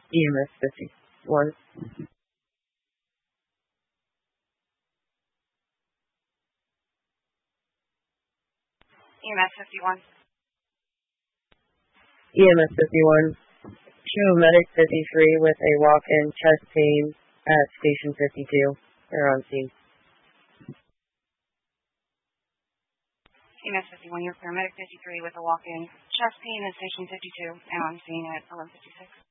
EMS 51. EMS 51. EMS 51. Show medic 53 with a walk-in chest pain at station 52. They're on scene. EMS 51, your paramedic 53 with a walk-in chest pain at station 52 and on scene at 11:56.